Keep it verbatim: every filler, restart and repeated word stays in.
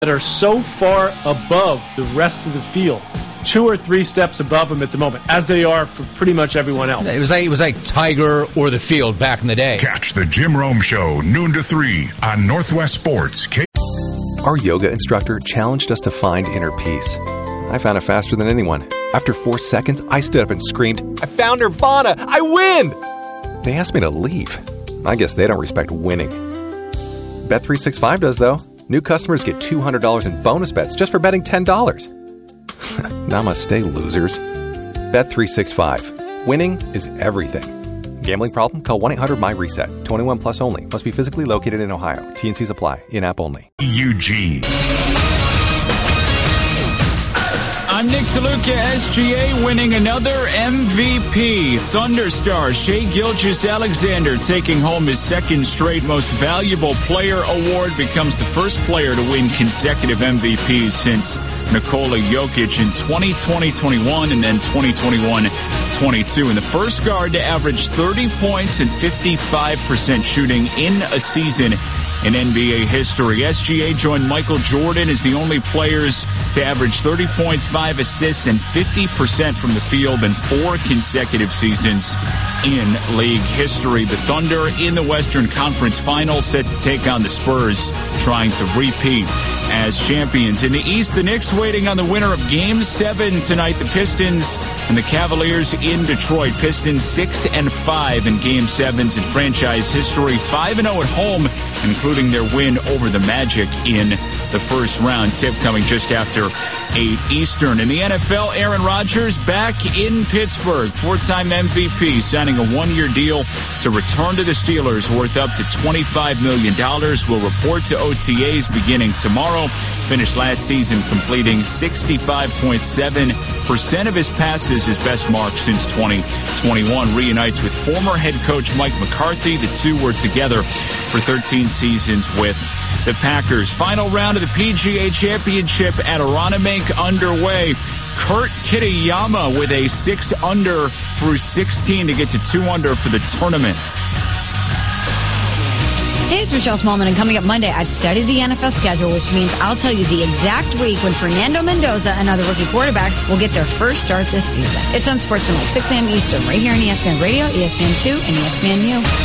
that are so far above the rest of the field, two or three steps above them at the moment, as they are for pretty much everyone else. It was like it was like Tiger or the field back in the day. Catch the Jim Rome Show noon to three on Northwest Sports. K- Our yoga instructor challenged us to find inner peace. I found it faster than anyone. After four seconds, I stood up and screamed, "I found Nirvana! I win!" They asked me to leave. I guess they don't respect winning. Bet three sixty-five does, though. New customers get two hundred dollars in bonus bets just for betting ten dollars. Namaste, losers. Bet three sixty-five. Winning is everything. Gambling problem? Call one eight hundred my reset. twenty-one plus only. Must be physically located in Ohio. T N Cs apply. In-app only. U G. I'm Nick DeLuca, S G A winning another M V P. Thunder star Shai Gilgeous-Alexander taking home his second straight Most Valuable Player award, becomes the first player to win consecutive M V Ps since Nikola Jokic in twenty twenty twenty-one and then twenty twenty-one twenty-two. And the first guard to average thirty points and fifty-five percent shooting in a season in N B A history. S G A joined Michael Jordan as the only players to average thirty points, five assists, and fifty percent from the field in four consecutive seasons in league history. The Thunder in the Western Conference Finals set to take on the Spurs, trying to repeat as champions. In the East, the Knicks waiting on the winner of Game seven tonight. The Pistons and the Cavaliers in Detroit. Pistons six and five in Game sevens in franchise history, five and oh at home, including their win over the Magic in the first round. Tip coming just after eight Eastern. In the N F L, Aaron Rodgers back in Pittsburgh. Four-time M V P signing a one-year deal to return to the Steelers worth up to twenty-five million dollars. Will report to O T As beginning tomorrow. Finished last season completing sixty-five point seven percent of his passes, his best mark since twenty twenty-one. Reunites with former head coach Mike McCarthy. The two were together for thirteen seasons with the Packers. Final round of the P G A Championship at Aronimink underway. Kurt Kitayama with a six under through sixteen to get to two under for the tournament. Hey, it's Michelle Smallman, and coming up Monday, I've studied the N F L schedule, which means I'll tell you the exact week when Fernando Mendoza and other rookie quarterbacks will get their first start this season. It's on Sports Tonight, six a.m. Eastern, right here on E S P N Radio, E S P N two, and E S P N U.